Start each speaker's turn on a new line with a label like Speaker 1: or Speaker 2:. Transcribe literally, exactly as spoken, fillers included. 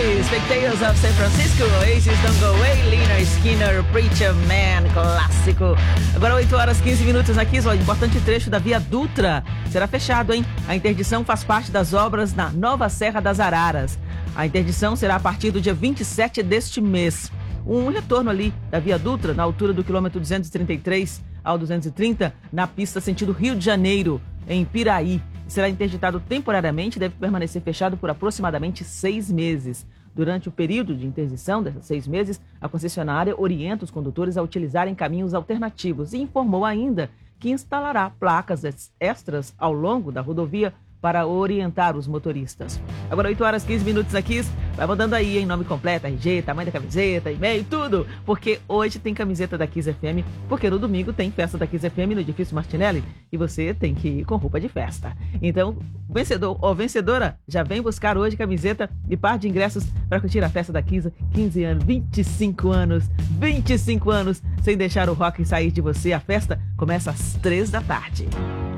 Speaker 1: Boys, Fake Tales of San Francisco, Aces Don't Go Away, Lynyrd Skynyrd, Preacher Man, clássico. Agora oito horas e quinze minutos aqui, ó, importante trecho da Via Dutra será fechado, hein? A interdição faz parte das obras na Nova Serra das Araras. A interdição será a partir do dia vinte e sete deste mês. Um retorno ali da Via Dutra, na altura do quilômetro duzentos e trinta e três ao duzentos e trinta, na pista sentido Rio de Janeiro, em Piraí. Será interditado temporariamente e deve permanecer fechado por aproximadamente seis meses. Durante o período de interdição desses seis meses, a concessionária orienta os condutores a utilizarem caminhos alternativos e informou ainda que instalará placas extras ao longo da rodovia para orientar os motoristas. Agora oito horas e quinze minutos aqui, vai mandando aí em nome completo, R G, tamanho da camiseta, e-mail, tudo, porque hoje tem camiseta da Kiss F M, porque no domingo tem festa da Kiss F M no Edifício Martinelli e você tem que ir com roupa de festa. Então, vencedor ou vencedora, já vem buscar hoje camiseta e par de ingressos para curtir a festa da Kiss, quinze anos, vinte e cinco anos, vinte e cinco anos, sem deixar o rock sair de você. A festa começa às três da tarde.